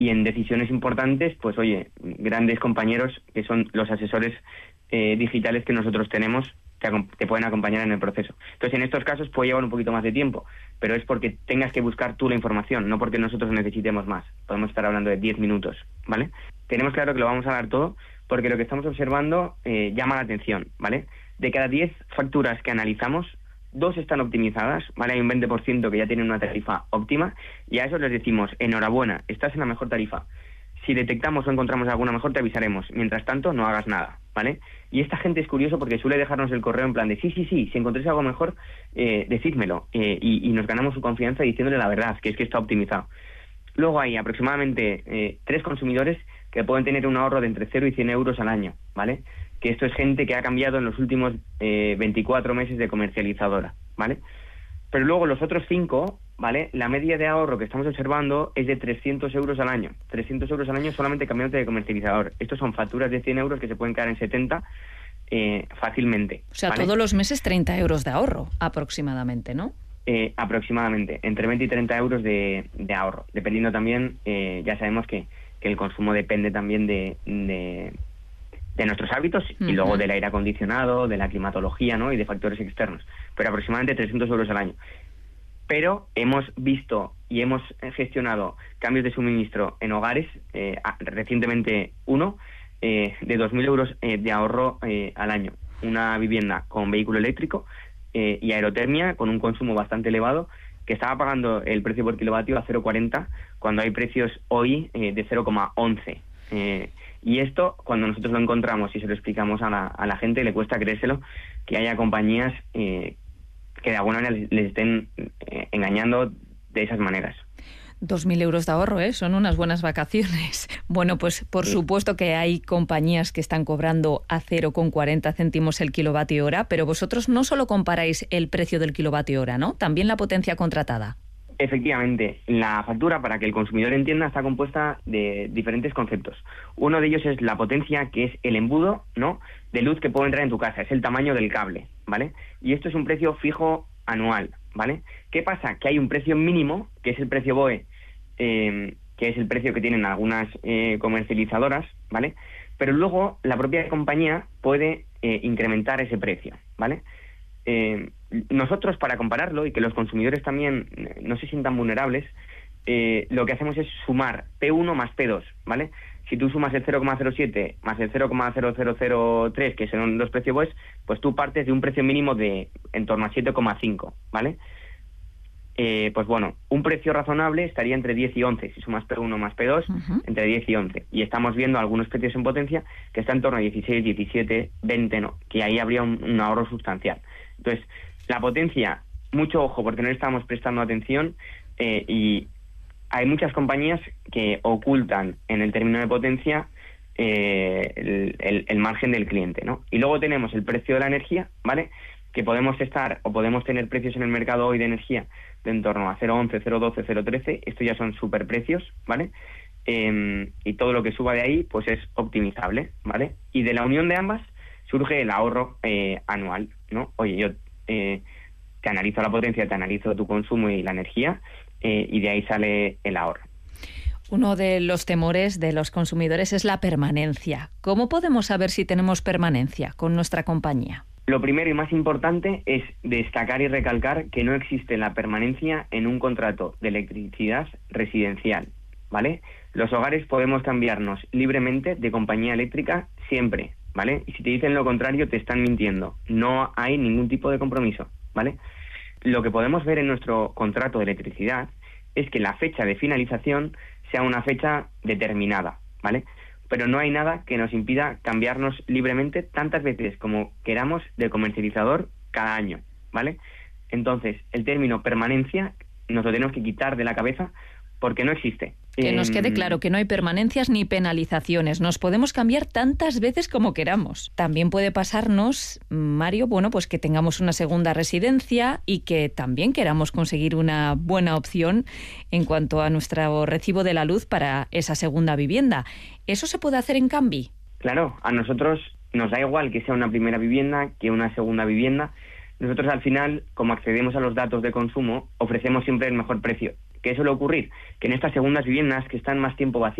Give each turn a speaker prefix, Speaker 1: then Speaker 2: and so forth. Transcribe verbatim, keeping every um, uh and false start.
Speaker 1: y en decisiones importantes, pues oye, grandes compañeros que son los asesores eh, digitales que nosotros tenemos, te, te pueden acompañar en el proceso. Entonces, en estos casos puede llevar un poquito más de tiempo, pero es porque tengas que buscar tú la información, no porque nosotros necesitemos más. Podemos estar hablando de diez minutos, ¿vale? Tenemos claro que lo vamos a dar todo, porque lo que estamos observando eh, llama la atención, ¿vale? De cada diez facturas que analizamos, dos están optimizadas, ¿vale? Hay un veinte por ciento que ya tienen una tarifa óptima, y a eso les decimos, enhorabuena, estás en la mejor tarifa. Si detectamos o encontramos alguna mejor, te avisaremos. Mientras tanto, no hagas nada, ¿vale? Y esta gente es curioso porque suele dejarnos el correo en plan de sí, sí, sí, si encontréis algo mejor, eh, decídmelo. Eh, y, y nos ganamos su confianza diciéndole la verdad, que es que está optimizado. Luego hay aproximadamente eh, tres consumidores que pueden tener un ahorro de entre cero y cien euros al año, ¿vale? Que esto es gente que ha cambiado en los últimos eh, veinticuatro meses de comercializadora, ¿vale? Pero luego los otros cinco, ¿vale? La media de ahorro que estamos observando es de trescientos euros al año. trescientos euros al año solamente cambiándote de comercializador. Estos son facturas de cien euros que se pueden quedar en setenta eh, fácilmente.
Speaker 2: O sea,
Speaker 1: ¿vale?
Speaker 2: todos los meses treinta euros de ahorro, aproximadamente, ¿no?
Speaker 1: Eh, aproximadamente, entre veinte y treinta euros de, de ahorro. Dependiendo también, eh, ya sabemos que, que el consumo depende también de... de de nuestros hábitos y uh-huh. luego del aire acondicionado, de la climatología, ¿no? Y de factores externos, pero aproximadamente trescientos euros al año. Pero hemos visto y hemos gestionado cambios de suministro en hogares, eh, recientemente uno, eh, de dos mil euros eh, de ahorro eh, al año. Una vivienda con vehículo eléctrico eh, y aerotermia con un consumo bastante elevado, que estaba pagando el precio por kilovatio a cero coma cuarenta, cuando hay precios hoy eh, de cero coma once. Eh, y esto, cuando nosotros lo encontramos y se lo explicamos a la, a la gente, le cuesta creérselo, que haya compañías eh, que de alguna manera les, les estén eh, engañando de esas maneras.
Speaker 2: Dos mil euros de ahorro, ¿eh? Son unas buenas vacaciones. Bueno, pues por sí. supuesto que hay compañías que están cobrando a cero coma cuarenta céntimos el kilovatio hora, pero vosotros no solo comparáis el precio del kilovatio hora, ¿no? También la potencia contratada.
Speaker 1: Efectivamente, la factura, para que el consumidor entienda, está compuesta de diferentes conceptos. Uno de ellos es la potencia, que es el embudo, ¿no?, de luz que puede entrar en tu casa, es el tamaño del cable, ¿vale? Y esto es un precio fijo anual, ¿vale? ¿Qué pasa? Que hay un precio mínimo, que es el precio B O E, eh, que es el precio que tienen algunas eh, comercializadoras, ¿vale? Pero luego la propia compañía puede eh, incrementar ese precio, ¿vale? Eh, nosotros, para compararlo y que los consumidores también no se sientan vulnerables, eh, lo que hacemos es sumar P uno más P dos, ¿vale? Si tú sumas el cero coma cero siete más el cero coma cero cero cero tres, que son los precios B O E, pues tú partes de un precio mínimo de en torno a siete coma cinco, ¿vale? Eh, pues bueno, un precio razonable estaría entre diez y once, si sumas P uno más P dos, uh-huh. entre diez y once. Y estamos viendo algunos precios en potencia que están en torno a dieciséis, diecisiete, veinte, no, que ahí habría un, un ahorro sustancial. Entonces, la potencia, mucho ojo, porque no le estamos prestando atención eh, y hay muchas compañías que ocultan en el término de potencia eh, el, el, el margen del cliente, ¿no? Y luego tenemos el precio de la energía, ¿vale?, que podemos estar o podemos tener precios en el mercado hoy de energía de en torno a cero coma once, cero coma doce, cero coma trece, esto ya son superprecios, ¿vale? Eh, y todo lo que suba de ahí pues es optimizable, ¿vale? Y de la unión de ambas surge el ahorro eh, anual, ¿no? Oye, yo eh, te analizo la potencia, te analizo tu consumo y la energía, eh, y de ahí sale el ahorro.
Speaker 2: Uno de los temores de los consumidores es la permanencia. ¿Cómo podemos saber si tenemos permanencia con nuestra compañía?
Speaker 1: Lo primero y más importante es destacar y recalcar que no existe la permanencia en un contrato de electricidad residencial, ¿vale? Los hogares podemos cambiarnos libremente de compañía eléctrica siempre, ¿vale? Y si te dicen lo contrario, te están mintiendo. No hay ningún tipo de compromiso, ¿vale? Lo que podemos ver en nuestro contrato de electricidad es que la fecha de finalización sea una fecha determinada, ¿vale? Pero no hay nada que nos impida cambiarnos libremente tantas veces como queramos de comercializador cada año, ¿vale? Entonces, el término permanencia nos lo tenemos que quitar de la cabeza porque no existe.
Speaker 2: Que
Speaker 1: eh,
Speaker 2: nos quede claro que no hay permanencias ni penalizaciones. Nos podemos cambiar tantas veces como queramos. También puede pasarnos, Mario, bueno, pues que tengamos una segunda residencia y que también queramos conseguir una buena opción en cuanto a nuestro recibo de la luz para esa segunda vivienda. ¿Eso se puede hacer en Cambi?
Speaker 1: Claro, a nosotros nos da igual que sea una primera vivienda que una segunda vivienda. Nosotros al final, como accedemos a los datos de consumo, ofrecemos siempre el mejor precio. ¿Qué suele ocurrir? Que en estas segundas viviendas que están más tiempo vacías,